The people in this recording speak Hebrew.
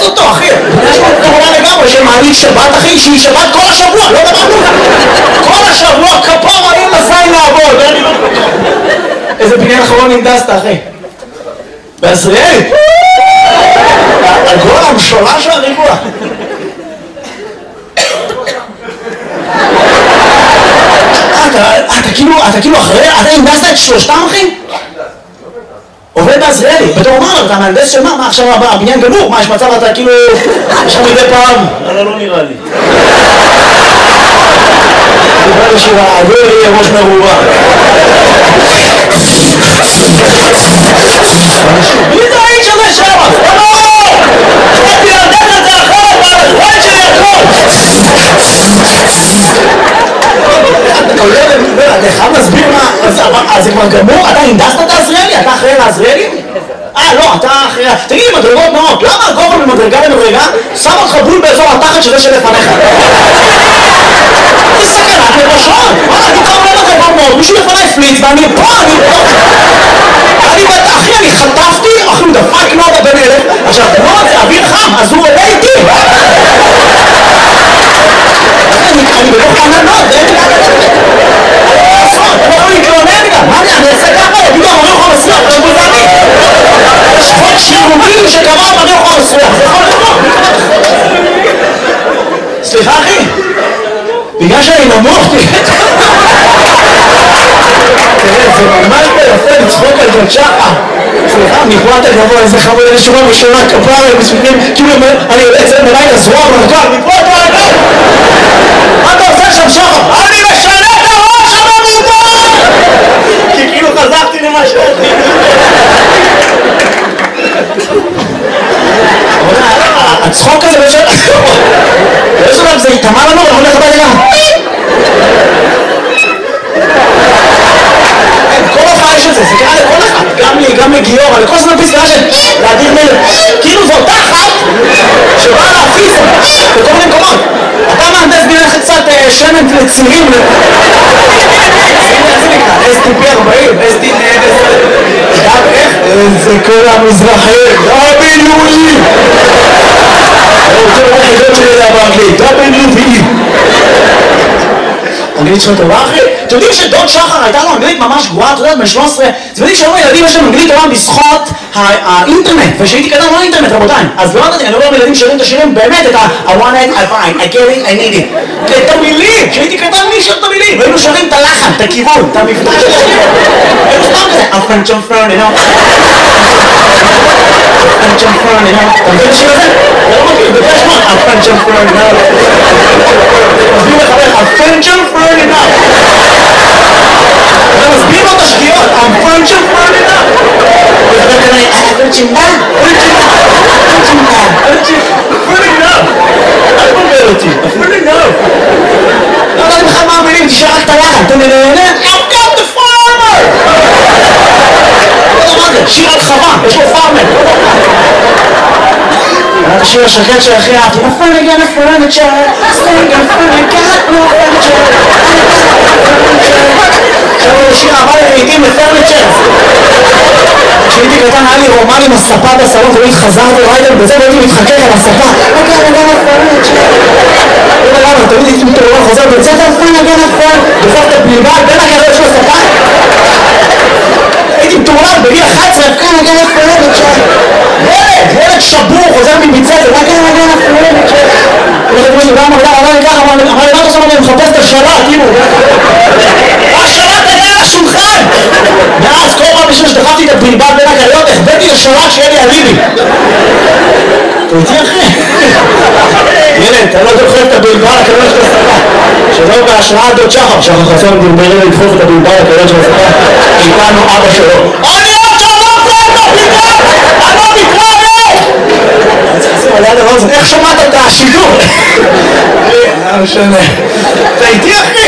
אותו, אחי. יש פה תורה לגמרי שמעלים שבת, אחי, שהיא שבת כל השבוע, לא למדנו. כל השבוע, כפרה, אין לזין לעבוד. איזה בניין אחרון ננדסת, אחי? בעזריאלי. הגול המשולש והריבוע. אתה כאילו אחרי, אתה ננדסת את שלושתם, אחי? עובד בעזריאלי, בתור אומר, אתה מהנדס של מה עכשיו הבניין גמור? מה, יש מצב אתה כאילו... יש לך מדי פעם? לא נראה לי. דיבר לי שהעגול יהיה ראש מרובה. מי זה האיש הזה שם? לא! באתי להנדס את זה אחרת, והאחרון שלי הכל! אתה חייב להסביר מה... אז זה כבר גמור? אתה הנדסת את העזריאלי? אתה אחראי לעזריאלי? לא, אתה אחראי... תגיד לי, מדרגות נאות, למה הגובה ממדרגה למדרגה שם אותך בול באזור התחת שזה שלפניך? זה סכנת נפשות! וואלה, אני קרוב למדרגות נאות, מישהו לפניי פליץ ואני פה, אחי, אני חטפתי, אחי, הוא דפק נאות הבן אלף, עכשיו, נאות זה אוויר חם, אז הוא עולה איתי! אני בלוך ענן נאות, אני יכול להתלונן גם, מה אני אעשה ככה? יגידו, אמרי אוכל מסריח, זה בוזני. יש חוק שירותי שקבע אמרי אוכל מסריח, זה יכול לקרות. סליחה אחי, בגלל שאני נמוך, תראה, זה ממש ביפה לצחוק על בן שחר. סליחה, מפרט הגבוה, איזה חמוד, איזה שורה ראשונה, כפרה, מספיקים, כאילו אני יוצא מלילה זרוע מרכב, מפרט הגבוה. מה אתה עושה שם שחר? אני משנה את הראש הממומן! כי כאילו חזרתי למה שעשיתי. הצחוק הזה באיזו לב זה יתאמה לנו, אני הולך הביתה גם. כל הופעה יש את זה, זה קרה לכל אחד, גם לי, גם לגיורא, לכל זמן פסקה של להדיר מלך. כאילו זו אותה אחת שבאה להפיס בכל מיני מקומות. אתה מהנדס בינך קצת שמן לצירים. איך זה נקרא? STP 40, STP 10. איך? זה כל המזרחים, WE. זה לא חידות שלי זה באנגלית, WE. אנגלית שלך טובה אחי? אתם יודעים שדוד שחר הייתה לו אנגלית ממש גרועה, אתה יודעת, בן 13? אתם יודעים שהיום הילדים יש להם אנגלית טובה בזכות האינטרנט, ושהייתי קטן לא אינטרנט רבותיי, אז לא יודעת, אני אומר לילדים שרים את השירים באמת את I want it, I find, I get it, I need it. את המילים, שהייתי קטן מי שר את המילים, והיינו שרים את הלחן, את הכיוון, את המבטא של השיר. היינו סתם כזה, a French on front, you know. a French on front, you know. אתה מבין השיר הזה? לא מכיר, זה פרש מאוד, a French on front, you know. מסביר לחבר, a French on front, you know. אתה מסביר לו את השגיאות, a French on front, you know. פרצ'ינדה, אל תבלבל אותי, אפילו לא. לא יודעת בכלל מה המילים, תשאר רק את הלחן, תן לי נהנה, I've got the farmer! לא יודע מה זה, שיר על חווה, יש לו פארמר. היה השיר השקט שהכי אהבתי, I'm finally gonna furniture, I'm finally got no furniture. עכשיו הוא שיר אבל לעיתים לפרניצ'ר. כשהייתי קטן היה לי רומן עם הספה בסלון, תמיד חזרתי ריידר בזה והייתי מתחכך על הספה. אוקיי, אני גם הפרניצ'ר. לא יודע למה, תמיד הייתי מתעורר חוזר בית ספר, אני גם הפרניצ'ר. דופק את הבלבל בין הגדול של הספה. הייתי מתעורר בגיל 11, אני גם הפרניצ'ר. ילד שבור חוזר מביצה, אני גם הפרניצ'ר. אמר לי, מה אתה עושה? אני מחפש את השלט, כאילו. השלט היה על השולחן! ואז כל פעם בשביל שדחפתי את הבלבל בין הגליות, החבאתי לשלט שיהיה לי אליבי. אתה איתי אחי? ילד, אתה לא דוחף את הבלבל הכלול של הספה. שלא בהשראת דוד שחר, שחר חסון דרברי לדחוף את הבלבל הכלול של הספה. איתנו אבא שלו. אני עוד שלום פה את הבלבל! אני לא מתראה! אני צריך לשים על יד הראש, איך שמעת את השידור? לא משנה. אתה איתי אחי?